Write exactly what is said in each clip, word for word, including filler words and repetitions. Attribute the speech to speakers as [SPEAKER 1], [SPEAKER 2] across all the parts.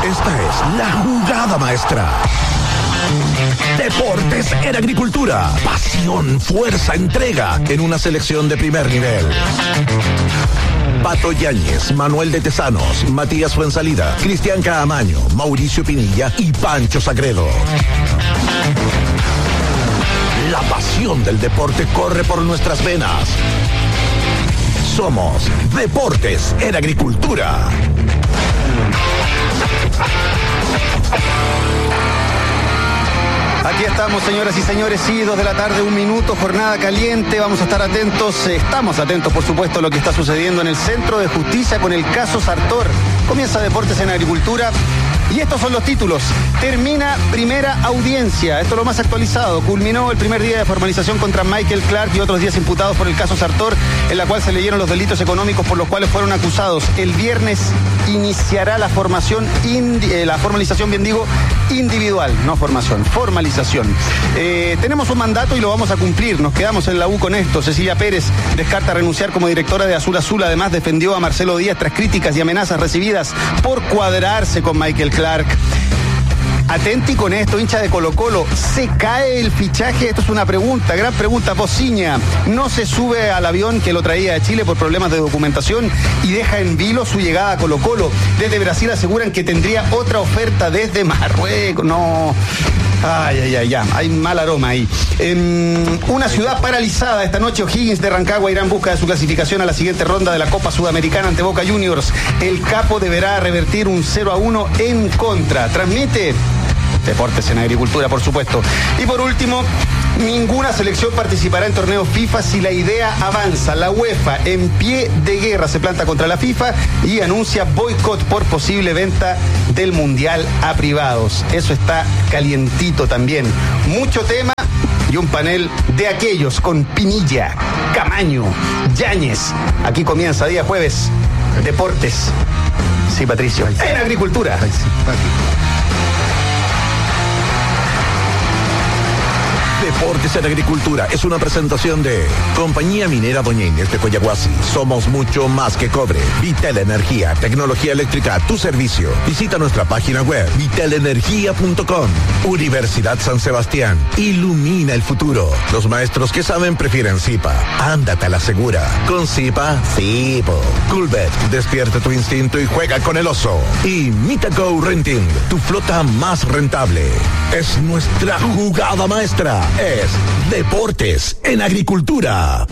[SPEAKER 1] Esta es la jugada maestra. Deportes en Agricultura. Pasión, fuerza, entrega en una selección de primer nivel. Pato Yáñez, Manuel de Tesanos, Matías Fuensalida, Cristian Caamaño, Mauricio Pinilla y Pancho Sagredo. La pasión del deporte corre por nuestras venas. Somos Deportes en Agricultura.
[SPEAKER 2] Aquí estamos, señoras y señores, sí, dos de la tarde, un minuto, jornada caliente. Vamos a estar atentos, estamos atentos, por supuesto, a lo que está sucediendo en el Centro de Justicia con el caso Sartor. Comienza Deportes en Agricultura. Y estos son los títulos. Termina primera audiencia. Esto es lo más actualizado. Culminó el primer día de formalización contra Michael Clark y otros diez imputados por el caso Sartor, en la cual se leyeron los delitos económicos por los cuales fueron acusados. El viernes iniciará la formación, indi- eh, la formalización, bien digo, individual, no formación, formalización. Eh, tenemos un mandato y lo vamos a cumplir. Nos quedamos en la U con esto. Cecilia Pérez descarta renunciar como directora de Azul Azul. Además, defendió a Marcelo Díaz tras críticas y amenazas recibidas por cuadrarse con Michael Clark. Atenti con esto, hincha de Colo Colo. ¿Se cae el fichaje? Esto es una pregunta, gran pregunta. Pociña no se sube al avión que lo traía de Chile por problemas de documentación y deja en vilo su llegada a Colo Colo. Desde Brasil aseguran que tendría otra oferta desde Marruecos. No... Ay, ay, ay, ya, hay mal aroma ahí. Eh, una ciudad paralizada esta noche. O'Higgins de Rancagua irá en busca de su clasificación a la siguiente ronda de la Copa Sudamericana ante Boca Juniors. El Capo deberá revertir un cero a uno en contra. Transmite Deportes en Agricultura, por supuesto. Y por último, ninguna selección participará en torneos FIFA si la idea avanza. La UEFA, en pie de guerra, se planta contra la FIFA y anuncia boicot por posible venta del Mundial a privados. Eso está calientito también. Mucho tema y un panel de aquellos con Pinilla, Caamaño, Yáñez. Aquí comienza día jueves, Deportes. Sí, Patricio. En Agricultura.
[SPEAKER 3] Ay, sí,
[SPEAKER 1] Deportes en Agricultura es una presentación de Compañía Minera Doña Inés de Coyahuasi. Somos mucho más que cobre. Vitel Energía, tecnología eléctrica a tu servicio. Visita nuestra página web vitel energía punto com. Universidad San Sebastián. Ilumina el futuro. Los maestros que saben prefieren Zipa. Ándate a la segura. Con Zipa, sí, po. Coolbet, despierta tu instinto y juega con el oso. Y Mitago Renting, tu flota más rentable. Es nuestra jugada maestra. Es Deportes en Agricultura.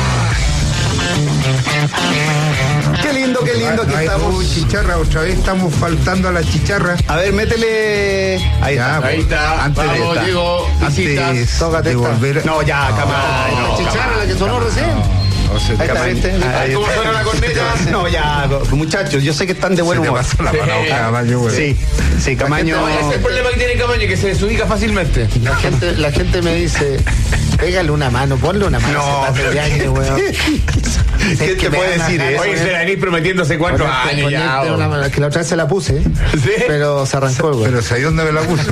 [SPEAKER 2] Qué lindo, qué lindo que
[SPEAKER 3] Ay,
[SPEAKER 2] estamos.
[SPEAKER 3] oh, chicharra, otra vez estamos faltando a la chicharra.
[SPEAKER 2] A ver, métele. Ahí
[SPEAKER 3] Ya,
[SPEAKER 2] está.
[SPEAKER 4] Ahí está,
[SPEAKER 3] Antes de
[SPEAKER 4] vamos,
[SPEAKER 3] esta-
[SPEAKER 4] Diego,
[SPEAKER 3] Antes
[SPEAKER 4] asitas.
[SPEAKER 2] Tócate
[SPEAKER 3] de
[SPEAKER 2] esta.
[SPEAKER 3] volver.
[SPEAKER 2] No, ya, Caamaño.
[SPEAKER 4] no,
[SPEAKER 2] Chicharra, la que sonó
[SPEAKER 3] no,
[SPEAKER 2] recién.
[SPEAKER 3] no, no se
[SPEAKER 2] Ahí está,
[SPEAKER 3] Caamaño.
[SPEAKER 2] ¿viste?
[SPEAKER 3] Ahí
[SPEAKER 4] ¿Cómo
[SPEAKER 3] está.
[SPEAKER 4] suena la corneta?
[SPEAKER 2] No, ya, muchachos, yo sé que están de buen
[SPEAKER 3] Se te
[SPEAKER 2] humor.
[SPEAKER 3] pasa la mano, Caamaño, güey.
[SPEAKER 2] Sí, sí, Caamaño.
[SPEAKER 4] No, ese es el problema que tiene Caamaño, que se desubica fácilmente.
[SPEAKER 5] La gente, la gente me dice, pégale una mano, ponle una mano.
[SPEAKER 2] No,
[SPEAKER 5] a ese
[SPEAKER 2] pero
[SPEAKER 5] Pato Yáñez, weón.
[SPEAKER 2] ¿Qué te puede decir eso?
[SPEAKER 4] Oye, se la venís prometiendo hace cuatro
[SPEAKER 5] Ponerte-
[SPEAKER 4] años ya.
[SPEAKER 5] ponerte una mano, que la otra vez se la puse, ¿eh?
[SPEAKER 4] ¿Sí?
[SPEAKER 5] Pero se arrancó el weón.
[SPEAKER 3] Pero ¿sabes dónde me la puso?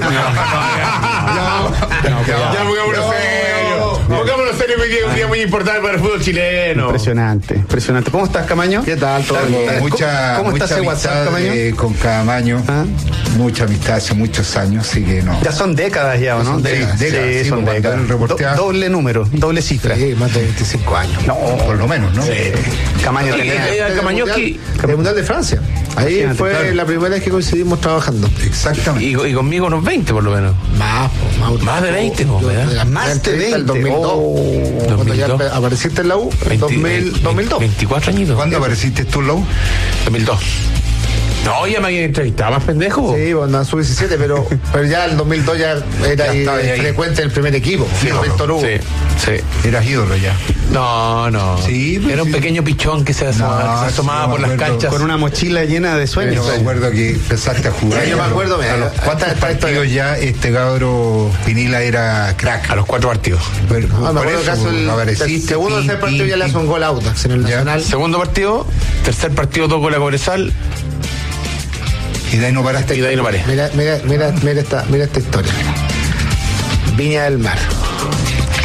[SPEAKER 4] Ya, pongámonos serio. Pongámonos serio, hoy día es un día muy importante para el fútbol chileno.
[SPEAKER 2] Impresionante, impresionante. ¿Cómo estás, Caamaño?
[SPEAKER 5] ¿Qué tal? ¿Todo
[SPEAKER 2] ¿Cómo-
[SPEAKER 5] bien?
[SPEAKER 3] mucha
[SPEAKER 2] ¿Cómo está
[SPEAKER 3] mucha
[SPEAKER 2] ese WhatsApp,
[SPEAKER 3] amistad,
[SPEAKER 2] Caamaño?
[SPEAKER 3] eh, con Caamaño.
[SPEAKER 2] ¿Ah?
[SPEAKER 3] Mucha amistad hace muchos años, así que no.
[SPEAKER 2] Ya son décadas ya, ¿o no?
[SPEAKER 3] Son décadas, décadas, sí,
[SPEAKER 2] son
[SPEAKER 3] como
[SPEAKER 2] décadas.
[SPEAKER 3] cuando él reporteaba.
[SPEAKER 2] Do- doble número, doble cifra.
[SPEAKER 5] Sí, más de veinticinco años.
[SPEAKER 2] No,
[SPEAKER 3] Por lo menos, ¿no?
[SPEAKER 2] Caamaño
[SPEAKER 4] Sí,
[SPEAKER 2] tenía...
[SPEAKER 4] eh,
[SPEAKER 5] El
[SPEAKER 4] Camañoski.
[SPEAKER 5] Mundial- el Mundial de Francia. Ahí
[SPEAKER 2] Imagínate,
[SPEAKER 5] fue
[SPEAKER 2] claro.
[SPEAKER 5] la primera vez que coincidimos trabajando.
[SPEAKER 3] Exactamente.
[SPEAKER 4] Y, y conmigo unos veinte por lo menos.
[SPEAKER 5] Más, po, más,
[SPEAKER 4] Más de veinte, po,
[SPEAKER 5] Yo-
[SPEAKER 4] ¿verdad?
[SPEAKER 5] la
[SPEAKER 2] Más de
[SPEAKER 5] entrevista
[SPEAKER 2] veinte.
[SPEAKER 5] El dos mil dos.
[SPEAKER 2] Oh,
[SPEAKER 5] Cuando ya
[SPEAKER 4] dos mil dos.
[SPEAKER 5] empe- apareciste en la U, en
[SPEAKER 4] veinte,
[SPEAKER 5] dos mil,
[SPEAKER 4] veinte,
[SPEAKER 5] dos mil dos.
[SPEAKER 4] veinticuatro añitos.
[SPEAKER 3] ¿Cuándo apareciste tú, Lau?
[SPEAKER 4] dos mil dos. No, ya me habían entrevistado, más pendejo.
[SPEAKER 5] Sí, bueno, sub diecisiete, pero, pero ya el dos mil dos ya era
[SPEAKER 3] Ya
[SPEAKER 5] ahí,
[SPEAKER 3] estaba ahí.
[SPEAKER 5] frecuente en el primer equipo.
[SPEAKER 3] Sí,
[SPEAKER 5] con
[SPEAKER 3] no,
[SPEAKER 5] Víctor Hugo.
[SPEAKER 4] Sí, sí.
[SPEAKER 3] Eras ídolo ya.
[SPEAKER 4] No, no.
[SPEAKER 3] Sí, pues
[SPEAKER 4] Era un
[SPEAKER 3] sí.
[SPEAKER 4] pequeño pichón que se asomaba,
[SPEAKER 3] No,
[SPEAKER 4] que se
[SPEAKER 3] sí,
[SPEAKER 4] asomaba
[SPEAKER 3] yo me
[SPEAKER 4] por las
[SPEAKER 3] acuerdo.
[SPEAKER 4] canchas.
[SPEAKER 2] Con una mochila llena de sueños.
[SPEAKER 3] Yo me acuerdo que empezaste a jugar.
[SPEAKER 5] Sí, yo me acuerdo, mira,
[SPEAKER 3] A los
[SPEAKER 5] ¿cuántas-
[SPEAKER 3] cuántos partidos ya este cabro Pinila era crack?
[SPEAKER 4] A los cuatro partidos.
[SPEAKER 3] Pero,
[SPEAKER 5] Ah, me
[SPEAKER 3] por
[SPEAKER 5] acuerdo
[SPEAKER 3] eso,
[SPEAKER 5] que hace el,
[SPEAKER 3] apareciste,
[SPEAKER 5] el segundo o
[SPEAKER 3] pin,
[SPEAKER 5] tercer partido
[SPEAKER 3] pin,
[SPEAKER 5] ya le hace
[SPEAKER 3] pin.
[SPEAKER 5] un gol a Audax en el
[SPEAKER 3] Ya.
[SPEAKER 5] Nacional.
[SPEAKER 4] Segundo partido, tercer partido tocó la Cobresal
[SPEAKER 3] Y de ahí no paraste.
[SPEAKER 4] y de ahí no paré.
[SPEAKER 5] Mira, mira, mira, mira esta, mira esta historia. Viña del Mar.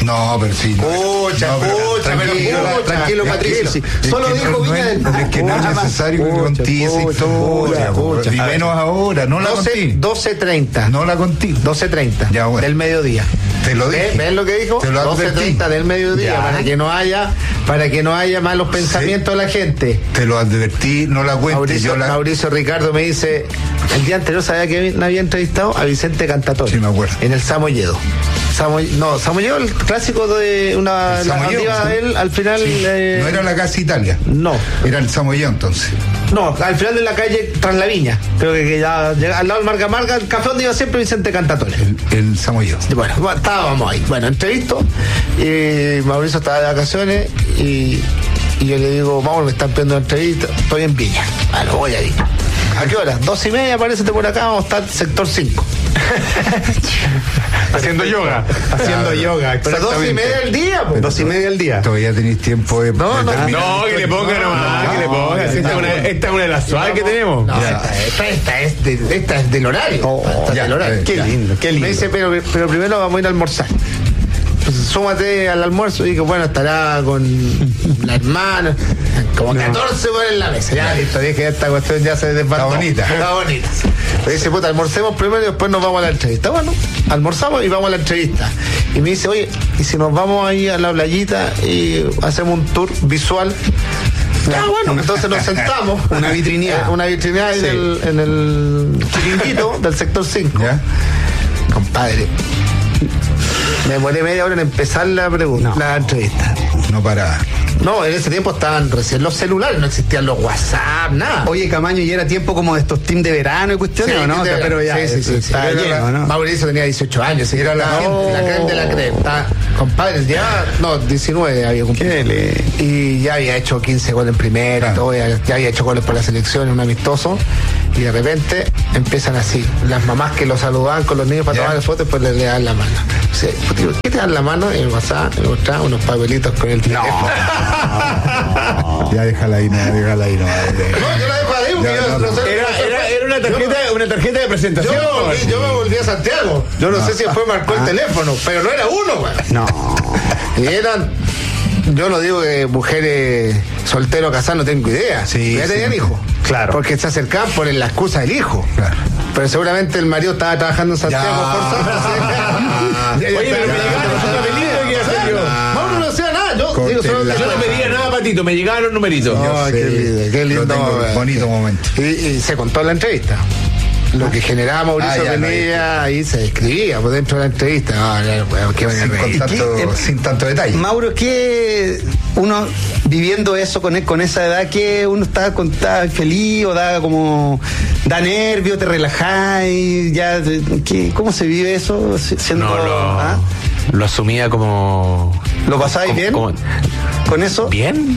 [SPEAKER 3] No, pero sí.
[SPEAKER 2] Pucha,
[SPEAKER 3] no, pero
[SPEAKER 2] pucha,
[SPEAKER 3] tranquilo,
[SPEAKER 2] pero pucha, tranquilo, Patricio. Sí. Solo
[SPEAKER 3] que
[SPEAKER 2] dijo
[SPEAKER 3] no,
[SPEAKER 2] Viña
[SPEAKER 3] no
[SPEAKER 2] del
[SPEAKER 3] es,
[SPEAKER 2] Mar.
[SPEAKER 3] es que no es
[SPEAKER 2] Pucha,
[SPEAKER 3] necesario que
[SPEAKER 2] pucha,
[SPEAKER 3] contigo esa
[SPEAKER 2] pucha,
[SPEAKER 3] historia,
[SPEAKER 2] pucha,
[SPEAKER 3] y
[SPEAKER 2] pucha.
[SPEAKER 3] menos ahora, no la contigo.
[SPEAKER 2] doce treinta.
[SPEAKER 3] No la contigo.
[SPEAKER 2] doce treinta
[SPEAKER 3] Ya, bueno.
[SPEAKER 2] del mediodía.
[SPEAKER 3] Te lo dije.
[SPEAKER 2] ¿Ven, ¿Ven lo que dijo?
[SPEAKER 3] Te lo
[SPEAKER 2] doce treinta del mediodía,
[SPEAKER 3] Ya.
[SPEAKER 2] para que no haya, para que no haya malos pensamientos de la gente.
[SPEAKER 3] Te lo advertí, no la cuentes.
[SPEAKER 2] Mauricio,
[SPEAKER 3] Yo la...
[SPEAKER 2] Mauricio Ricardo me dice, el día anterior sabía que me había entrevistado a Vicente Cantatore.
[SPEAKER 3] Sí, me acuerdo.
[SPEAKER 2] En el Samoyedo. Samoy- no, Samoyedo, el clásico de una
[SPEAKER 3] El
[SPEAKER 2] la
[SPEAKER 3] Samoyedo,
[SPEAKER 2] nativa
[SPEAKER 3] sí.
[SPEAKER 2] de él, al final.
[SPEAKER 3] Sí.
[SPEAKER 2] eh,
[SPEAKER 3] No era la Casa Italia.
[SPEAKER 2] No.
[SPEAKER 3] Era el Samoyeo entonces.
[SPEAKER 2] No, al final de la calle Tras la Viña. Creo que, que ya llega al lado del Marga Marga, el café donde iba siempre Vicente Cantatore.
[SPEAKER 3] El, el Samoyeo.
[SPEAKER 2] Y bueno, bueno, estábamos ahí. Bueno, entrevisto. Y Mauricio estaba de vacaciones y, y yo le digo, vamos, me están pidiendo una entrevista. Estoy en Viña. Bueno, voy ahí. ¿A qué hora? Dos y media, aparece por acá, vamos a estar sector cinco.
[SPEAKER 4] Haciendo yoga.
[SPEAKER 2] Haciendo yoga, pero dos y media del día, pues. Dos y media del día.
[SPEAKER 3] Todavía tenéis tiempo de.
[SPEAKER 2] No,
[SPEAKER 3] de
[SPEAKER 2] no,
[SPEAKER 3] terminar.
[SPEAKER 4] No, que le ponga nomás, que le ponga. Si Esta es una- esta es una de las suaves que tenemos.
[SPEAKER 2] No,
[SPEAKER 3] Ya.
[SPEAKER 2] esta, esta, esta es de- esta es del horario. Esta es
[SPEAKER 3] ya,
[SPEAKER 2] del horario.
[SPEAKER 3] eh,
[SPEAKER 2] Qué
[SPEAKER 3] ya.
[SPEAKER 2] lindo, qué lindo. Me dice, pero, pero primero vamos a ir a almorzar. Pues súmate al almuerzo y que bueno, estará con la hermana, como catorce por en la mesa. Ya listo, dije, esta cuestión ya se desbandó.
[SPEAKER 3] Está bonita.
[SPEAKER 2] Está bonita. Me dice, puta, almorcemos primero y después nos vamos a la entrevista. Bueno, almorzamos y vamos a la entrevista. Y me dice, oye, ¿y si nos vamos ahí a la playita y hacemos un tour visual? Ah, bueno, entonces nos sentamos.
[SPEAKER 5] Una vitrineada.
[SPEAKER 2] Una vitrineada en, el, en el chiringuito del sector cinco.
[SPEAKER 3] ¿Ya?
[SPEAKER 2] Compadre, me demoré media hora en empezar la pregunta,
[SPEAKER 5] No.
[SPEAKER 2] la entrevista.
[SPEAKER 3] No paraba.
[SPEAKER 2] No, en ese tiempo estaban recién los celulares, no existían los WhatsApp, nada.
[SPEAKER 5] Oye, Camaño, ¿y era tiempo como de estos teams de verano y cuestiones,
[SPEAKER 2] Sí,
[SPEAKER 5] o no?
[SPEAKER 2] de-
[SPEAKER 5] Pero ya,
[SPEAKER 2] sí, sí, sí,
[SPEAKER 5] está
[SPEAKER 2] sí.
[SPEAKER 5] lleno, ¿no?
[SPEAKER 2] Mauricio tenía dieciocho años, sí, era la,
[SPEAKER 3] No.
[SPEAKER 2] gente, la crema de la crema. Está- compadre, ya, no, diecinueve había cumplido.
[SPEAKER 5] Qué le-
[SPEAKER 2] Y ya había hecho quince goles en primera y
[SPEAKER 3] Claro.
[SPEAKER 2] todo, ya, ya había hecho goles por la selección, un amistoso. Y de repente empiezan así, las mamás que lo saludaban con los niños para
[SPEAKER 3] Ya.
[SPEAKER 2] tomar fotos, pues le, le dan la mano. Sí, pues, digo, ¿qué te dan la mano? En el WhatsApp, me mostraban unos papelitos con el teléfono.
[SPEAKER 3] Ya déjala ahí, no, déjala ahí, no.
[SPEAKER 2] No, yo la dejo ahí porque
[SPEAKER 3] Ya,
[SPEAKER 2] yo
[SPEAKER 3] no,
[SPEAKER 2] no
[SPEAKER 3] no.
[SPEAKER 2] sé.
[SPEAKER 4] Era, era, era una tarjeta, una tarjeta de
[SPEAKER 2] Yo
[SPEAKER 4] presentación.
[SPEAKER 2] me, volví, yo me volví a Santiago. Yo no, sé si después marcó el teléfono, pero no era uno, güey.
[SPEAKER 5] No.
[SPEAKER 2] Y eran, yo no digo que mujeres soltero casadas, no tengo idea.
[SPEAKER 3] Sí,
[SPEAKER 2] ya
[SPEAKER 3] sí.
[SPEAKER 2] tenían hijos.
[SPEAKER 5] Claro.
[SPEAKER 2] Porque se acercaban por la excusa del hijo.
[SPEAKER 3] Claro.
[SPEAKER 2] Pero seguramente el marido estaba trabajando en Santiago
[SPEAKER 3] Ya.
[SPEAKER 2] forzándose.
[SPEAKER 4] Oye, pero me llegaron los papelitos que iba a hacer yo.
[SPEAKER 2] Mauro no hacía nada. Yo digo solo
[SPEAKER 3] Córtela.
[SPEAKER 4] Yo no pedía nada, Patito, me llegaron los numeritos.
[SPEAKER 2] No,
[SPEAKER 3] Yo
[SPEAKER 2] qué
[SPEAKER 3] sé,
[SPEAKER 2] lindo, qué
[SPEAKER 3] lo
[SPEAKER 2] lindo
[SPEAKER 3] tengo,
[SPEAKER 2] momento.
[SPEAKER 3] bonito momento.
[SPEAKER 2] Y, y se contó en la entrevista. Lo que generaba Mauricio
[SPEAKER 3] Ah, ya, lo
[SPEAKER 2] Penilla, ahí se describía por dentro de la entrevista. Ah, ya, bueno, qué
[SPEAKER 3] Sin,
[SPEAKER 2] buena
[SPEAKER 3] con tanto,
[SPEAKER 5] ¿Qué?
[SPEAKER 3] sin tanto detalle.
[SPEAKER 5] Mauro, ¿qué uno viviendo eso con, con esa edad, que uno está, con- está feliz o da como da nervio, te relajáis, ya, ¿qué, ¿cómo se vive eso? Si- Siendo,
[SPEAKER 6] No, lo,
[SPEAKER 5] ¿ah?
[SPEAKER 6] lo asumía como...
[SPEAKER 5] ¿Lo pasáis
[SPEAKER 6] como-
[SPEAKER 5] bien?
[SPEAKER 6] como-
[SPEAKER 5] ¿Con eso?
[SPEAKER 6] ¿Bien?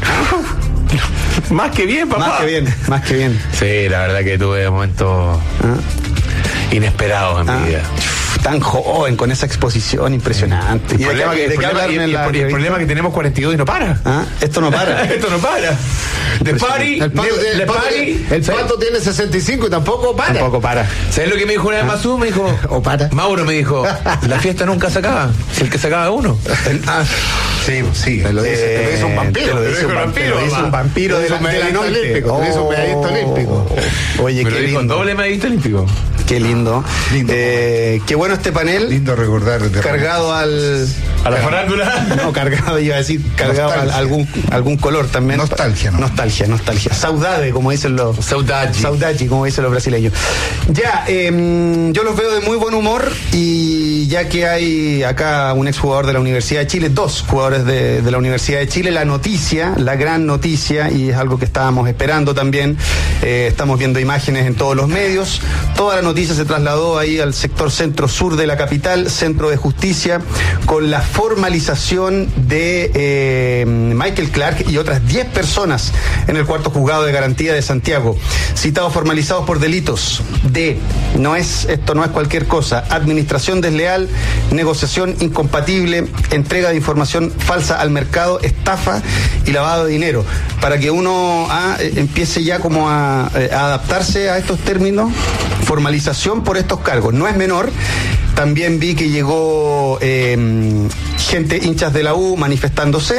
[SPEAKER 6] Más que bien, papá.
[SPEAKER 5] Más que bien, más que bien.
[SPEAKER 6] Sí, la verdad que tuve momentos
[SPEAKER 5] Ah,
[SPEAKER 6] inesperados en
[SPEAKER 5] ah.
[SPEAKER 6] mi vida.
[SPEAKER 5] Tan joven, con esa exposición impresionante.
[SPEAKER 6] El
[SPEAKER 5] ¿Y de
[SPEAKER 6] problema,
[SPEAKER 5] qué-
[SPEAKER 6] que, el
[SPEAKER 5] de qué
[SPEAKER 6] problema-
[SPEAKER 5] hablaron
[SPEAKER 6] y-
[SPEAKER 5] en
[SPEAKER 6] y-
[SPEAKER 5] la
[SPEAKER 6] y el
[SPEAKER 5] entrevista?
[SPEAKER 6] problema que tenemos cuarenta y dos y no para.
[SPEAKER 5] Ah, esto no para.
[SPEAKER 6] Esto no para. De party,
[SPEAKER 2] El pato,
[SPEAKER 6] de,
[SPEAKER 2] tiene,
[SPEAKER 6] de
[SPEAKER 2] el pato
[SPEAKER 6] party.
[SPEAKER 2] tiene- el
[SPEAKER 6] ¿sabes-
[SPEAKER 2] pato tiene sesenta y cinco y tampoco para.
[SPEAKER 5] Tampoco para.
[SPEAKER 6] ¿Sabes lo que me dijo una vez Mazú? Me dijo,
[SPEAKER 2] O para.
[SPEAKER 6] Mauro me dijo, la fiesta nunca se acaba, si el que se acaba es uno.
[SPEAKER 2] Ah,
[SPEAKER 3] Sí, sí.
[SPEAKER 2] te lo dice, te lo dice un vampiro.
[SPEAKER 5] Te lo dice un
[SPEAKER 6] dijo el
[SPEAKER 5] vampiro,
[SPEAKER 6] vampiro,
[SPEAKER 5] te lo dice
[SPEAKER 6] mamá.
[SPEAKER 5] un vampiro
[SPEAKER 2] Te
[SPEAKER 5] de
[SPEAKER 2] lo
[SPEAKER 5] la,
[SPEAKER 2] hizo
[SPEAKER 5] de la
[SPEAKER 2] medallista
[SPEAKER 5] noche.
[SPEAKER 2] olímpico, te lo hizo medallista olímpico.
[SPEAKER 5] Oye,
[SPEAKER 6] Me lo
[SPEAKER 5] qué
[SPEAKER 6] dijo
[SPEAKER 5] lindo.
[SPEAKER 6] doble medallista olímpico.
[SPEAKER 5] Qué lindo.
[SPEAKER 3] Lindo.
[SPEAKER 5] Eh, qué bueno este panel.
[SPEAKER 3] Lindo recordar. de-
[SPEAKER 5] Cargado al.
[SPEAKER 6] A la farándula.
[SPEAKER 5] No, cargado, iba a decir, cargado a
[SPEAKER 3] Nostalgia.
[SPEAKER 5] algún, algún color también.
[SPEAKER 3] Nostalgia, ¿no?
[SPEAKER 5] Nostalgia, nostalgia. Saudade, como dicen los.
[SPEAKER 6] Saudade.
[SPEAKER 5] Saudade, como dicen los brasileños. Ya, eh, yo los veo de muy buen humor y ya que hay acá un exjugador de la Universidad de Chile, dos jugadores de, de la Universidad de Chile, la noticia, la gran noticia, y es algo que estábamos esperando también, eh, estamos viendo imágenes en todos los medios, toda la noticia se trasladó ahí al sector centro-sur de la capital, Centro de Justicia, con la formalización de eh, Michael Clark y otras diez personas en el cuarto juzgado de garantía de Santiago, citados formalizados por delitos de, no es, esto no es cualquier cosa, administración desleal, negociación incompatible, entrega de información falsa al mercado, estafa y lavado de dinero, para que uno ah, eh, empiece ya como a, eh, a adaptarse a estos términos, formalización por estos cargos, no es menor, También vi que llegó eh, gente, hinchas de la U, manifestándose.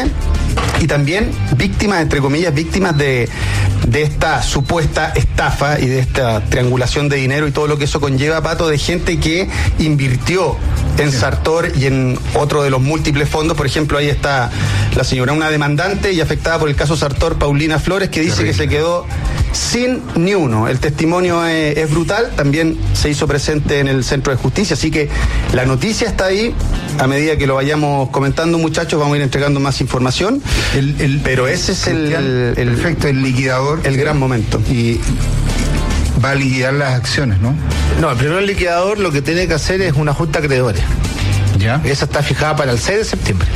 [SPEAKER 5] Y también víctimas, entre comillas, víctimas de, de esta supuesta estafa y de esta triangulación de dinero y todo lo que eso conlleva, Pato, de gente que invirtió en Sartor y en otro de los múltiples fondos. Por ejemplo, ahí está la señora, una demandante y afectada por el caso Sartor, Paulina Flores, que dice que se quedó sin ni uno. El testimonio es, es brutal, también se hizo presente en el Centro de Justicia, así que la noticia está ahí. A medida que lo vayamos comentando, muchachos, vamos a ir entregando más información.
[SPEAKER 3] El, el,
[SPEAKER 5] pero ese es el, el,
[SPEAKER 3] el efecto del liquidador.
[SPEAKER 5] El gran momento.
[SPEAKER 3] Y va a liquidar las acciones, ¿no?
[SPEAKER 7] No, el primer liquidador lo que tiene que hacer es una junta de acreedores.
[SPEAKER 3] ¿Ya?
[SPEAKER 7] Esa está fijada para el seis de septiembre.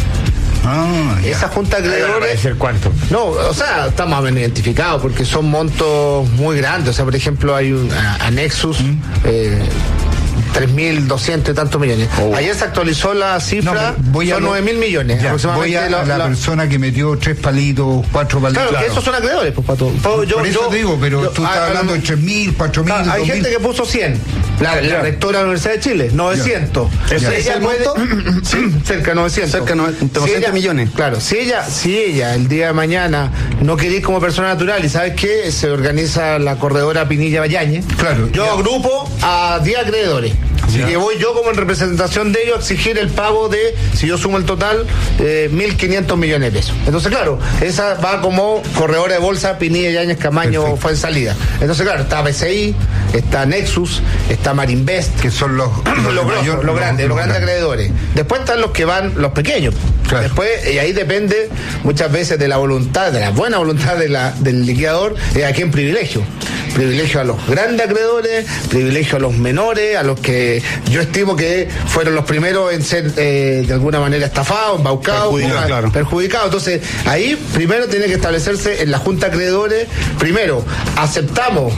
[SPEAKER 3] Ah, ya.
[SPEAKER 7] Esa junta de acreedores.
[SPEAKER 4] ¿Cuánto?
[SPEAKER 7] No, o sea, estamos más o menos identificados porque son montos muy grandes. O sea, por ejemplo, hay un a, a Nexus. ¿Mm? eh, tres mil doscientos y tantos millones. Oh. Ayer se actualizó la cifra, no, voy son nueve mil millones.
[SPEAKER 3] Ya,
[SPEAKER 7] aproximadamente
[SPEAKER 3] voy a
[SPEAKER 7] la,
[SPEAKER 3] la, la persona que metió tres palitos, cuatro palitos.
[SPEAKER 7] Claro, claro. Que esos son acreedores, pues, Pato.
[SPEAKER 3] Por,
[SPEAKER 7] yo,
[SPEAKER 3] por eso
[SPEAKER 7] yo,
[SPEAKER 3] te digo, pero
[SPEAKER 7] yo,
[SPEAKER 3] tú estás
[SPEAKER 7] ah,
[SPEAKER 3] hablando de tres mil, cuatro mil,
[SPEAKER 7] ah, hay gente que puso cien. La, la rectora de la Universidad de Chile, novecientos.
[SPEAKER 5] ¿Ese es el monto?
[SPEAKER 7] Sí, cerca de novecientos.
[SPEAKER 5] Cerca de novecientos si ella, millones.
[SPEAKER 7] Claro, si ella, si ella el día de mañana no quiere ir como persona natural y ¿sabes qué? Se organiza la corredora Pinilla Bayañez.
[SPEAKER 3] Claro.
[SPEAKER 7] Yo ya. agrupo a diez acreedores. Así que voy yo como en representación de ellos a exigir el pago de, si yo sumo el total, eh, mil quinientos millones de pesos. Entonces, claro, esa va como corredora de bolsa Pinilla, Yáñez, Camaño. Perfecto. Fue en salida. Entonces, claro, está B C I, está Nexus, está Marinvest.
[SPEAKER 3] Que son los,
[SPEAKER 7] los, los, mayor, los, los grandes, los, los grandes acreedores. Después están los que van, los pequeños. Claro. Después, y ahí depende muchas veces de la voluntad, de la buena voluntad de la, del liquidador, eh, a quién privilegio. Privilegio a los grandes acreedores, privilegio a los menores, a los que yo estimo que fueron los primeros en ser eh, de alguna manera estafados, embaucados,
[SPEAKER 5] perjudicados. Claro.
[SPEAKER 7] perjudicados. Entonces, ahí primero tiene que establecerse en la Junta de Acreedores, primero, aceptamos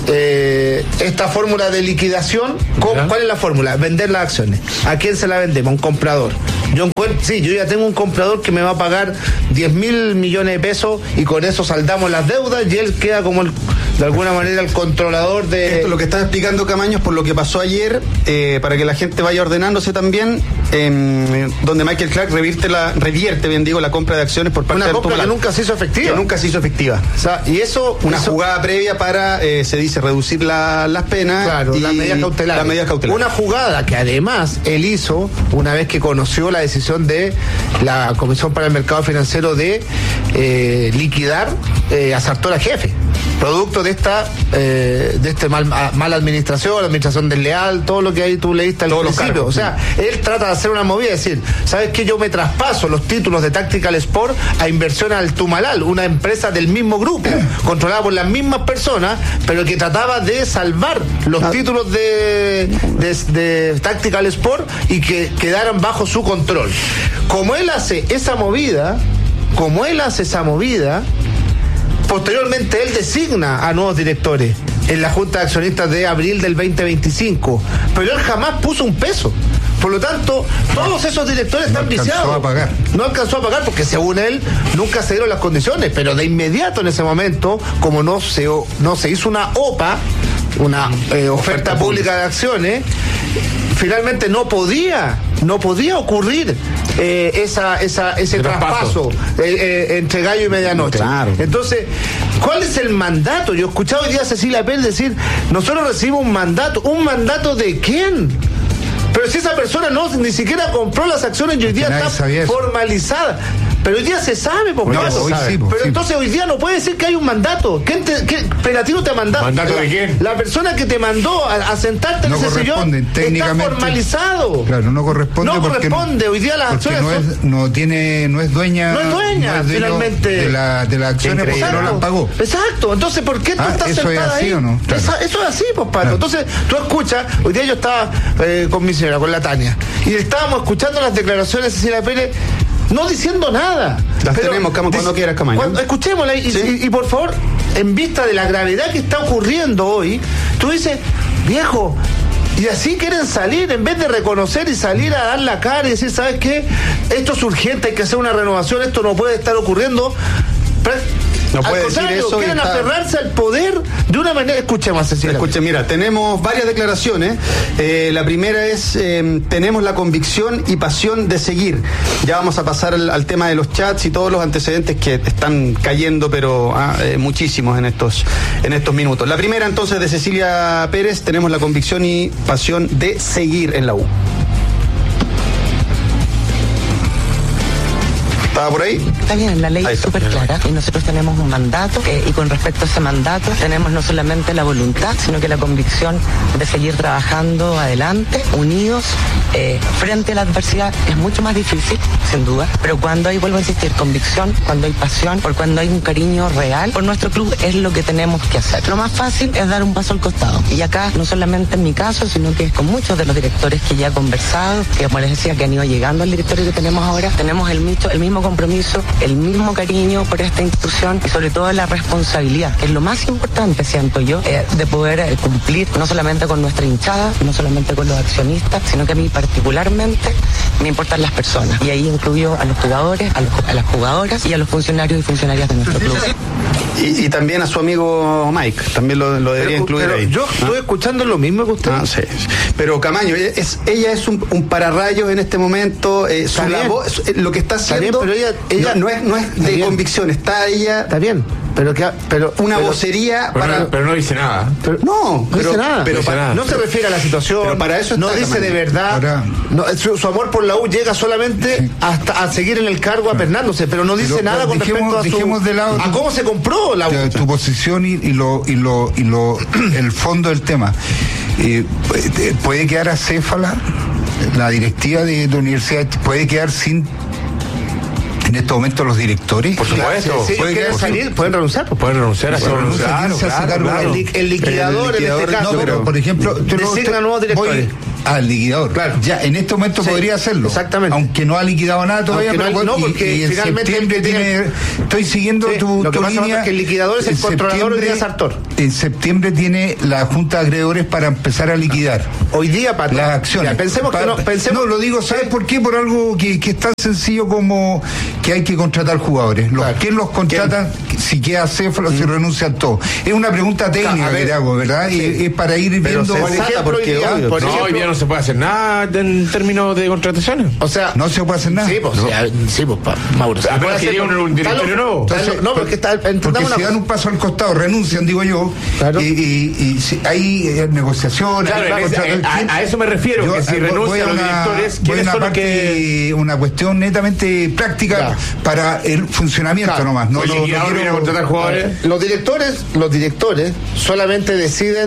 [SPEAKER 7] Eh, esta fórmula de liquidación. ¿Cuál es la fórmula? Vender las acciones. ¿A quién se la vendemos? Un comprador. Yo sí, yo ya tengo un comprador que me va a pagar diez mil millones de pesos y con eso saldamos las deudas y él queda como el, de alguna manera el controlador de...
[SPEAKER 5] Esto lo que está explicando Camaño es por lo que pasó ayer, eh, para que la gente vaya ordenándose también, eh, donde Michael Clark revierte, la, revierte bien digo, la compra de acciones por parte
[SPEAKER 7] una
[SPEAKER 5] de
[SPEAKER 7] compra que nunca se hizo efectiva.
[SPEAKER 5] Que nunca se hizo efectiva.
[SPEAKER 7] O sea, y eso...
[SPEAKER 5] Una
[SPEAKER 7] eso,
[SPEAKER 5] jugada previa para, eh, se dice, reducir la, las penas.
[SPEAKER 7] Claro,
[SPEAKER 5] y
[SPEAKER 7] las medidas cautelares.
[SPEAKER 5] Las medidas cautelares.
[SPEAKER 7] Una jugada que además él hizo una vez que conoció la decisión de la Comisión para el Mercado Financiero de eh, liquidar eh, a Sartor a jefe. Producto de esta eh, de este mal, mala administración, administración desleal, todo lo que ahí tú leíste al
[SPEAKER 5] Todos
[SPEAKER 7] principio.
[SPEAKER 5] Cargos,
[SPEAKER 7] o sea,
[SPEAKER 5] sí.
[SPEAKER 7] Él trata de hacer una movida, es decir, ¿sabes qué? Yo me traspaso los títulos de Tactical Sport a inversión al Tumalal, una empresa del mismo grupo, controlada por las mismas personas, pero que trataba de salvar los ah. títulos de, de, de Tactical Sport y que quedaran bajo su control. Como él hace esa movida, como él hace esa movida, posteriormente él designa a nuevos directores en la Junta de Accionistas de abril del veinte veinticinco, pero él jamás puso un peso. Por lo tanto, todos esos directores
[SPEAKER 3] no
[SPEAKER 7] están viciados.
[SPEAKER 3] No alcanzó a pagar.
[SPEAKER 7] No alcanzó a pagar porque según él nunca se dieron las condiciones, pero de inmediato en ese momento, como no se, no se hizo una O P A, una eh, oferta, oferta pública de acciones, finalmente no podía, no podía ocurrir eh, esa, esa, ese traspaso eh, eh, entre gallo y medianoche.
[SPEAKER 5] Claro.
[SPEAKER 7] Entonces, ¿cuál es el mandato? Yo he escuchado hoy día a Cecilia Pérez decir, nosotros recibimos un mandato. ¿Un mandato de quién? Pero si esa persona no ni siquiera compró las acciones y hoy día está formalizada. Pero hoy día se sabe, po,
[SPEAKER 3] no,
[SPEAKER 7] hoy
[SPEAKER 3] sabe. Sí, po,
[SPEAKER 7] pero
[SPEAKER 3] sí,
[SPEAKER 7] entonces hoy día no puede decir que hay un mandato. ¿Quién te, qué, Pelatino te ha mandado?
[SPEAKER 4] ¿Mandato
[SPEAKER 7] la,
[SPEAKER 4] de quién?
[SPEAKER 7] La persona que te mandó a, a sentarte
[SPEAKER 3] no
[SPEAKER 7] en ese sillón está formalizado.
[SPEAKER 3] Claro, no corresponde.
[SPEAKER 7] No corresponde.
[SPEAKER 3] No,
[SPEAKER 7] hoy día las acciones
[SPEAKER 3] no,
[SPEAKER 7] son...
[SPEAKER 3] es, no tiene, no es dueña.
[SPEAKER 7] No es dueña,
[SPEAKER 3] no es
[SPEAKER 7] finalmente.
[SPEAKER 3] De la, de la acciones porque no las pagó.
[SPEAKER 7] Exacto. Entonces, ¿por qué tú
[SPEAKER 3] ah,
[SPEAKER 7] estás
[SPEAKER 3] eso
[SPEAKER 7] sentada
[SPEAKER 3] es así
[SPEAKER 7] ahí?
[SPEAKER 3] ¿o no? Claro.
[SPEAKER 7] Esa, eso es así, pues, Pato.
[SPEAKER 3] Claro.
[SPEAKER 7] Entonces, tú escuchas, hoy día yo estaba eh, con mi señora, con la Tania, y estábamos escuchando las declaraciones de Cecilia Pérez, no diciendo nada.
[SPEAKER 5] Las pero, tenemos, Camo, cuando quieras, Camaño.
[SPEAKER 7] Cuando, escuchémosla y, ¿sí? y, y por favor, en vista de la gravedad que está ocurriendo hoy, tú dices, viejo, y así quieren salir, en vez de reconocer y salir a dar la cara y decir, ¿sabes qué? Esto es urgente, hay que hacer una renovación, esto no puede estar ocurriendo.
[SPEAKER 5] No
[SPEAKER 7] Al
[SPEAKER 5] puede decir
[SPEAKER 7] contrario,
[SPEAKER 5] eso.
[SPEAKER 7] quieren
[SPEAKER 5] Está...
[SPEAKER 7] aferrarse al poder de una manera. Escuchemos, Cecilia.
[SPEAKER 5] Escuche, mira, tenemos varias declaraciones. Eh, la primera es, eh, tenemos la convicción y pasión de seguir. Ya vamos a pasar al, al tema de los chats y todos los antecedentes que están cayendo, pero ah, eh, muchísimos en estos, en estos minutos. La primera entonces de Cecilia Pérez, tenemos la convicción y pasión de seguir en la U. ¿Estaba por ahí?
[SPEAKER 8] Está bien, la ley es súper clara y nosotros tenemos un mandato eh, y con respecto a ese mandato tenemos no solamente la voluntad, sino que la convicción de seguir trabajando adelante, unidos, eh, frente a la adversidad. Es mucho más difícil, sin duda, pero cuando hay, vuelvo a insistir, convicción, cuando hay pasión, por cuando hay un cariño real por nuestro club, es lo que tenemos que hacer. Lo más fácil es dar un paso al costado. Y acá, no solamente en mi caso, sino que con muchos de los directores que ya he conversado, que como les decía, que han ido llegando al directorio que tenemos ahora, tenemos el, micho, el mismo compromiso, el mismo cariño por esta institución y sobre todo la responsabilidad, que es lo más importante, siento yo, eh, de poder eh, cumplir no solamente con nuestra hinchada, no solamente con los accionistas, sino que a mí particularmente me importan las personas. Y ahí incluyo a los jugadores, a, los, a las jugadoras y a los funcionarios y funcionarias de nuestro club.
[SPEAKER 5] Y, y también a su amigo Mike, también lo, lo debería
[SPEAKER 7] pero,
[SPEAKER 5] incluir
[SPEAKER 7] pero
[SPEAKER 5] ahí.
[SPEAKER 7] Yo estoy
[SPEAKER 5] ¿Ah?
[SPEAKER 7] escuchando lo mismo que usted.
[SPEAKER 5] Ah, sí. Pero Camaño, es, ella es un, un pararrayos en este momento. Eh, su labor, lo que está haciendo
[SPEAKER 7] está bien, pero ella, ella
[SPEAKER 5] no, no es, no es de
[SPEAKER 7] bien.
[SPEAKER 5] convicción, está ella.
[SPEAKER 7] Está bien, pero que pero
[SPEAKER 5] una
[SPEAKER 7] pero,
[SPEAKER 5] vocería
[SPEAKER 4] pero
[SPEAKER 5] para.
[SPEAKER 4] No, pero no dice nada.
[SPEAKER 5] Pero, no,
[SPEAKER 7] no
[SPEAKER 5] pero,
[SPEAKER 7] dice nada.
[SPEAKER 5] Pero
[SPEAKER 7] no,
[SPEAKER 5] para,
[SPEAKER 7] nada. no se refiere a la situación.
[SPEAKER 5] Pero para eso
[SPEAKER 7] no
[SPEAKER 5] está,
[SPEAKER 7] dice
[SPEAKER 5] Camaño.
[SPEAKER 7] de verdad.
[SPEAKER 3] Ahora,
[SPEAKER 7] no, su, su amor por la U llega solamente sí. hasta a seguir en el cargo apernándose, pero no dice
[SPEAKER 3] pero,
[SPEAKER 7] nada con
[SPEAKER 3] dejemos,
[SPEAKER 7] respecto a su
[SPEAKER 3] de lado
[SPEAKER 7] a cómo se compró la U.
[SPEAKER 3] Tu, tu posición y, y lo y lo y lo el fondo del tema. Eh, puede quedar acéfala la directiva de la universidad, puede quedar sin en estos momentos los directores.
[SPEAKER 4] Por supuesto.
[SPEAKER 7] Si ellos quieren salir, pueden renunciar. Pues.
[SPEAKER 4] Pueden renunciar a
[SPEAKER 3] Pueden renunciar,
[SPEAKER 4] claro,
[SPEAKER 3] claro,
[SPEAKER 4] claro,
[SPEAKER 3] claro.
[SPEAKER 7] El, el liquidador,
[SPEAKER 3] el liquidador
[SPEAKER 7] en este caso.
[SPEAKER 3] no, pero, por ejemplo,
[SPEAKER 7] designa nuevos directores.
[SPEAKER 3] Al liquidador.
[SPEAKER 7] Claro.
[SPEAKER 3] Ya, en este momento
[SPEAKER 7] Sí,
[SPEAKER 3] podría hacerlo.
[SPEAKER 7] exactamente.
[SPEAKER 3] Aunque no ha liquidado nada todavía,
[SPEAKER 7] Aunque
[SPEAKER 3] pero
[SPEAKER 7] no,
[SPEAKER 3] bueno,
[SPEAKER 7] no, porque
[SPEAKER 3] y, y en
[SPEAKER 7] finalmente
[SPEAKER 3] septiembre
[SPEAKER 7] tiene,
[SPEAKER 3] tiene. Estoy siguiendo
[SPEAKER 7] sí,
[SPEAKER 3] tu,
[SPEAKER 7] lo que
[SPEAKER 3] tu
[SPEAKER 7] pasa
[SPEAKER 3] línea.
[SPEAKER 7] es que el liquidador es el
[SPEAKER 3] En
[SPEAKER 7] controlador hoy día
[SPEAKER 3] septiembre-
[SPEAKER 7] Sartor.
[SPEAKER 3] En septiembre tiene la Junta de Acreedores para empezar a liquidar.
[SPEAKER 7] Hoy día, Pato.
[SPEAKER 3] Las acciones.
[SPEAKER 7] Ya, pensemos que
[SPEAKER 3] Pa-
[SPEAKER 7] no. Pensemos,
[SPEAKER 3] no, lo digo, ¿sabes por qué? Por algo que, que es tan sencillo como que hay que contratar jugadores. Los,
[SPEAKER 7] Claro.
[SPEAKER 3] ¿Quién los contrata? ¿Quién? Si queda céfalo, mm. si renuncian todos. Es una pregunta técnica
[SPEAKER 7] ver,
[SPEAKER 3] que te hago, ¿verdad?
[SPEAKER 7] sí.
[SPEAKER 3] Y es para ir
[SPEAKER 5] Pero
[SPEAKER 3] viendo.
[SPEAKER 5] se
[SPEAKER 7] por
[SPEAKER 5] sensata,
[SPEAKER 7] ejemplo,
[SPEAKER 5] porque,
[SPEAKER 7] hoy día,
[SPEAKER 5] obvio,
[SPEAKER 7] por
[SPEAKER 4] No,
[SPEAKER 7] ejemplo,
[SPEAKER 4] hoy día no se puede hacer nada en términos de contrataciones.
[SPEAKER 7] O sea,
[SPEAKER 3] No se puede hacer nada.
[SPEAKER 7] Sí, pues,
[SPEAKER 3] No.
[SPEAKER 7] sí, a- sí, pues, pa- Mauro. se
[SPEAKER 4] Apenas
[SPEAKER 7] puede
[SPEAKER 4] que
[SPEAKER 7] hacer
[SPEAKER 4] llegue
[SPEAKER 7] con-
[SPEAKER 4] un directorio
[SPEAKER 7] Está lo-
[SPEAKER 4] nuevo.
[SPEAKER 7] está lo-
[SPEAKER 3] Entonces,
[SPEAKER 7] no, porque está,
[SPEAKER 3] Porque
[SPEAKER 7] entendamos
[SPEAKER 3] si
[SPEAKER 7] una
[SPEAKER 3] dan un
[SPEAKER 7] cosa.
[SPEAKER 3] paso al costado, renuncian, digo yo,
[SPEAKER 7] Claro.
[SPEAKER 3] y, y, y si hay eh, negociaciones.
[SPEAKER 4] Claro,
[SPEAKER 3] hay
[SPEAKER 4] en esa-
[SPEAKER 3] contratos.
[SPEAKER 4] a, a eso me refiero,
[SPEAKER 3] Yo,
[SPEAKER 4] que si
[SPEAKER 3] eh, voy- voy
[SPEAKER 4] renuncian
[SPEAKER 3] a
[SPEAKER 4] los
[SPEAKER 3] una-
[SPEAKER 4] directores,
[SPEAKER 3] voy a
[SPEAKER 4] ¿quiénes
[SPEAKER 3] una
[SPEAKER 4] son los
[SPEAKER 3] parte,
[SPEAKER 4] que...?
[SPEAKER 3] una cuestión netamente práctica
[SPEAKER 7] Claro.
[SPEAKER 3] para el funcionamiento
[SPEAKER 7] Claro.
[SPEAKER 3] nomás. No,
[SPEAKER 4] Oye,
[SPEAKER 3] no, no
[SPEAKER 4] ¿y ahora
[SPEAKER 3] quiero-
[SPEAKER 4] viene a contratar jugadores?
[SPEAKER 7] Los directores, los directores solamente deciden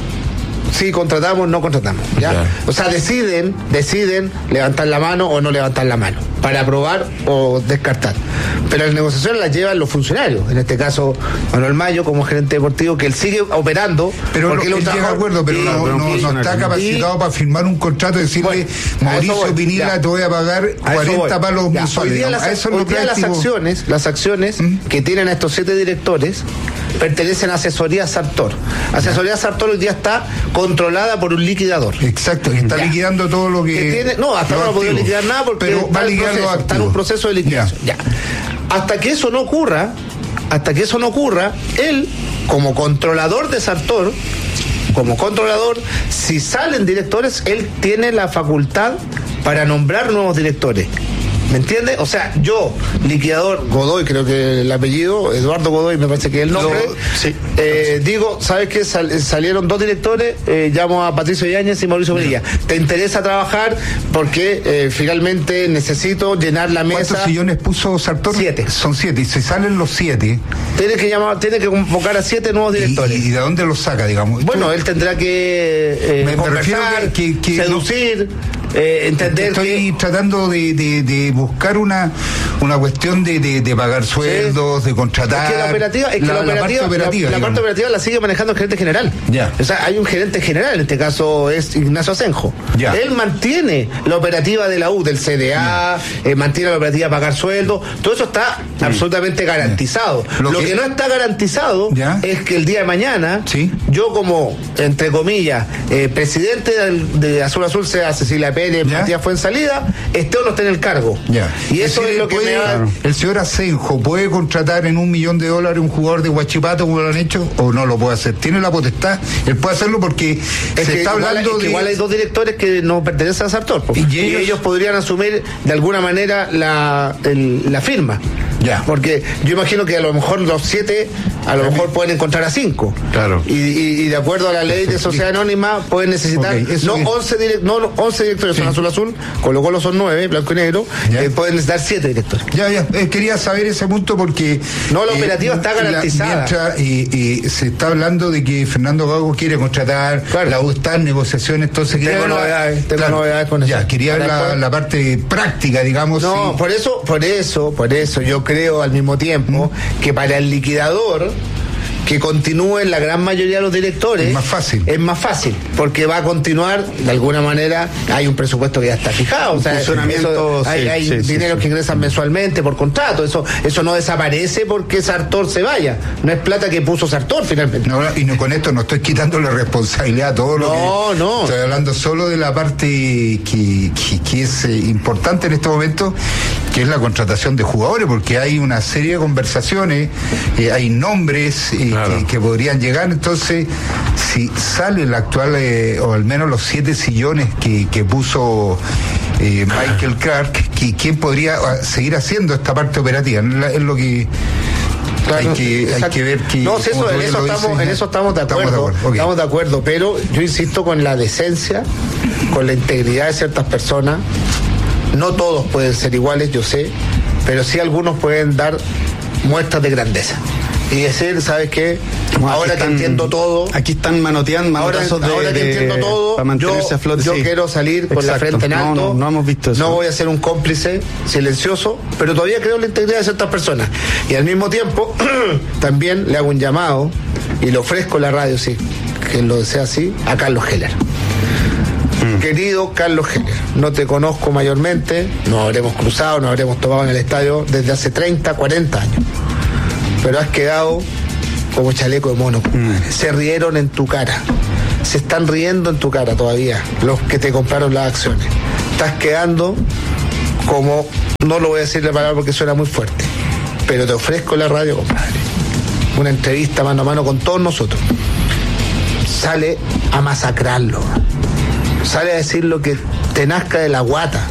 [SPEAKER 7] si contratamos o no contratamos, ¿ya?
[SPEAKER 4] Ya.
[SPEAKER 7] O sea, deciden, deciden levantar la mano o no levantar la mano, para aprobar o descartar. Pero las negociaciones las llevan los funcionarios, en este caso Manuel Mayo como gerente deportivo, que él sigue operando.
[SPEAKER 3] Pero
[SPEAKER 7] porque
[SPEAKER 3] él
[SPEAKER 7] él es un
[SPEAKER 3] llega de
[SPEAKER 7] trabajador-
[SPEAKER 3] acuerdo, pero
[SPEAKER 7] y-
[SPEAKER 3] no, no-
[SPEAKER 7] y-
[SPEAKER 3] no está capacitado
[SPEAKER 7] y-
[SPEAKER 3] para firmar un contrato y decirle,
[SPEAKER 7] Bueno, a
[SPEAKER 3] Mauricio
[SPEAKER 7] eso voy,
[SPEAKER 3] Pinilla,
[SPEAKER 7] ya.
[SPEAKER 3] te voy a pagar
[SPEAKER 7] A eso
[SPEAKER 3] cuarenta
[SPEAKER 7] voy.
[SPEAKER 3] palos
[SPEAKER 7] Ya,
[SPEAKER 3] mensuales.
[SPEAKER 7] Hoy día,
[SPEAKER 3] digamos.
[SPEAKER 7] las,
[SPEAKER 3] A eso es
[SPEAKER 7] hoy
[SPEAKER 3] lo
[SPEAKER 7] día las
[SPEAKER 3] práctico.
[SPEAKER 7] acciones, las acciones
[SPEAKER 3] ¿Mm?
[SPEAKER 7] que tienen a estos siete directores pertenecen a Asesoría Sartor. Asesoría Sartor hoy día está controlada por un liquidador.
[SPEAKER 3] Exacto, que está
[SPEAKER 7] Ya.
[SPEAKER 3] liquidando todo lo que.
[SPEAKER 7] Que tiene, no, hasta
[SPEAKER 3] los
[SPEAKER 7] ahora no ha podido
[SPEAKER 3] activos.
[SPEAKER 7] liquidar nada porque
[SPEAKER 3] Pero
[SPEAKER 7] está,
[SPEAKER 3] va a
[SPEAKER 7] en
[SPEAKER 3] liquidar
[SPEAKER 7] proceso,
[SPEAKER 3] los
[SPEAKER 7] está en un
[SPEAKER 3] activos.
[SPEAKER 7] proceso de liquidación. Ya. Hasta que eso no ocurra, hasta que eso no ocurra, él, como controlador de Sartor, como controlador, si salen directores, él tiene la facultad para nombrar nuevos directores. ¿Me entiende? O sea, yo, liquidador Godoy, creo que el apellido, Eduardo Godoy, me parece que es el nombre.
[SPEAKER 5] Lo- sí.
[SPEAKER 7] Eh, digo, ¿sabes qué? Sal- salieron dos directores, eh, llamo a Patricio Yáñez y Mauricio Bonilla. ¿Te interesa trabajar? Porque eh, finalmente necesito llenar la mesa.
[SPEAKER 3] ¿Cuántos sillones puso Sartor?
[SPEAKER 7] Siete.
[SPEAKER 3] Son siete. Y si salen los siete.
[SPEAKER 7] Tiene que llamar, tiene que convocar a siete nuevos
[SPEAKER 3] ¿Y,
[SPEAKER 7] directores.
[SPEAKER 3] y de dónde los saca, digamos?
[SPEAKER 7] Bueno,
[SPEAKER 3] Tú-
[SPEAKER 7] él tendrá que eh,
[SPEAKER 3] Me- me refiero
[SPEAKER 7] conversar,
[SPEAKER 3] que- que- que
[SPEAKER 7] seducir, eh, entender
[SPEAKER 3] Estoy
[SPEAKER 7] que...
[SPEAKER 3] tratando de, de, de buscar una una cuestión de, de, de pagar sueldos, de contratar.
[SPEAKER 7] Es que la operativa, es que la,
[SPEAKER 3] la
[SPEAKER 7] operativa,
[SPEAKER 3] parte operativa.
[SPEAKER 7] la- la parte
[SPEAKER 3] digamos.
[SPEAKER 7] operativa la sigue manejando el gerente general.
[SPEAKER 3] Ya.
[SPEAKER 7] O sea, hay un gerente general, en este caso es Ignacio Asenjo.
[SPEAKER 3] Ya.
[SPEAKER 7] Él mantiene la operativa de la U, del C D A, eh, mantiene la operativa de pagar sueldos, todo eso está absolutamente garantizado.
[SPEAKER 3] Lo
[SPEAKER 7] Lo,
[SPEAKER 3] que-
[SPEAKER 7] que, no está garantizado
[SPEAKER 3] ¿Ya?
[SPEAKER 7] es que el día de mañana,
[SPEAKER 3] Sí.
[SPEAKER 7] yo como, entre comillas, eh, presidente del- de Azul Azul, sea Cecilia Pérez,
[SPEAKER 3] ¿Ya?
[SPEAKER 7] Matías Fuensalida, esté o no esté en el cargo.
[SPEAKER 3] Ya.
[SPEAKER 7] Y eso
[SPEAKER 3] decir,
[SPEAKER 7] es lo que
[SPEAKER 3] puede-
[SPEAKER 7] me da...
[SPEAKER 3] ¿El señor Asenjo puede contratar en un millón de dólares un jugador de Huachipato como lo han hecho o no lo puede hacer? ¿Tiene la potestad? Él puede hacerlo porque
[SPEAKER 7] Es
[SPEAKER 3] se
[SPEAKER 7] que
[SPEAKER 3] está
[SPEAKER 7] igual,
[SPEAKER 3] hablando
[SPEAKER 7] es que
[SPEAKER 3] de...
[SPEAKER 7] igual hay dos directores que no pertenecen a Sartor, po.
[SPEAKER 3] Y
[SPEAKER 7] y,
[SPEAKER 3] ellos-
[SPEAKER 7] ellos... podrían asumir de alguna manera la, el- la firma.
[SPEAKER 3] Ya.
[SPEAKER 7] Porque yo imagino que a lo mejor los siete, a lo mejor pueden encontrar a cinco.
[SPEAKER 3] Claro.
[SPEAKER 7] Y, y- y de acuerdo a la ley de sociedad anónima, pueden necesitar
[SPEAKER 3] Ok, eso
[SPEAKER 7] no
[SPEAKER 3] es-
[SPEAKER 7] once direct- no, no, once directores
[SPEAKER 3] Sí.
[SPEAKER 7] son azul azul, Colo Colo son nueve, blanco y negro,
[SPEAKER 3] Ya.
[SPEAKER 7] eh, pueden necesitar siete directores.
[SPEAKER 3] Ya, ya, eh, quería saber ese punto porque...
[SPEAKER 7] No, la operativa está
[SPEAKER 3] la-
[SPEAKER 7] garantizada.
[SPEAKER 3] mientras eh, eh, se está hablando de que Fernando Gago quiere contratar,
[SPEAKER 7] Claro.
[SPEAKER 3] la U está en negociaciones, entonces... quería
[SPEAKER 7] Tengo
[SPEAKER 3] ver la-
[SPEAKER 7] novedades, tengo novedades con eso.
[SPEAKER 3] Ya, quería ver
[SPEAKER 7] Para
[SPEAKER 3] la,
[SPEAKER 7] después-
[SPEAKER 3] la parte práctica, digamos.
[SPEAKER 7] No,
[SPEAKER 3] sí.
[SPEAKER 7] por eso, por eso, por eso yo creo al mismo tiempo que para el liquidador que continúen la gran mayoría de los directores
[SPEAKER 3] Es más fácil.
[SPEAKER 7] es más fácil, porque va a continuar de alguna manera, hay un presupuesto que ya está fijado, o sea,
[SPEAKER 5] funcionamiento,
[SPEAKER 7] eso- hay,
[SPEAKER 5] sí,
[SPEAKER 7] hay
[SPEAKER 5] sí, sí,
[SPEAKER 7] dineros
[SPEAKER 5] sí.
[SPEAKER 7] que ingresan mensualmente por contrato, eso eso no desaparece porque Sartor se vaya, no es plata que puso Sartor finalmente.
[SPEAKER 3] No, y no, con esto no estoy quitando la responsabilidad a todo lo
[SPEAKER 7] No,
[SPEAKER 3] que...
[SPEAKER 7] no.
[SPEAKER 3] Estoy hablando solo de la parte que, que, que es eh, importante en este momento, que es la contratación de jugadores, porque hay una serie de conversaciones, eh, hay nombres eh,
[SPEAKER 6] Claro.
[SPEAKER 3] que, que podrían llegar, entonces si sale el actual, eh, o al menos los siete sillones que, que puso eh, Michael Clark, que, ¿quién podría ah, seguir haciendo esta parte operativa? Es la- es lo que...
[SPEAKER 7] Claro,
[SPEAKER 3] hay que, hay
[SPEAKER 7] exacto.
[SPEAKER 3] que ver que...
[SPEAKER 7] No, si eso,
[SPEAKER 3] como tú
[SPEAKER 7] en,
[SPEAKER 3] bien
[SPEAKER 7] eso
[SPEAKER 3] lo
[SPEAKER 7] estamos,
[SPEAKER 3] dices,
[SPEAKER 7] en eso estamos de acuerdo.
[SPEAKER 3] ok.
[SPEAKER 7] Estamos de acuerdo, pero yo insisto con la decencia, con la integridad de ciertas personas. No todos pueden ser iguales, yo sé, pero sí algunos pueden dar muestras de grandeza. Y decir, ¿sabes qué?
[SPEAKER 5] Como aquí
[SPEAKER 7] Ahora que
[SPEAKER 5] están-
[SPEAKER 7] entiendo todo,
[SPEAKER 5] Aquí están manoteando,
[SPEAKER 7] ahora,
[SPEAKER 5] manotazos de,
[SPEAKER 7] ahora que
[SPEAKER 5] de-
[SPEAKER 7] entiendo todo,
[SPEAKER 5] para mantenerse
[SPEAKER 7] yo,
[SPEAKER 5] a flote.
[SPEAKER 7] yo
[SPEAKER 5] sí.
[SPEAKER 7] quiero salir con la
[SPEAKER 5] Exacto.
[SPEAKER 7] frente en
[SPEAKER 5] No,
[SPEAKER 7] alto.
[SPEAKER 5] No, no hemos visto eso.
[SPEAKER 7] No voy a ser un cómplice silencioso, pero todavía creo en la integridad de ciertas personas. Y al mismo tiempo, también le hago un llamado y le ofrezco la radio, sí, que lo desea así, a Carlos Heller. Querido Carlos Heller, no te conozco mayormente, nos habremos cruzado, nos habremos tomado en el estadio desde hace treinta, cuarenta años, pero has quedado como chaleco de mono. Se rieron en tu cara, se están riendo en tu cara todavía los que te compraron las acciones. Estás quedando como, no lo voy a decir la palabra porque suena muy fuerte, pero te ofrezco la radio, compadre, una entrevista mano a mano con todos nosotros. Sale a masacrarlo, sale a decir lo que te nazca de la guata,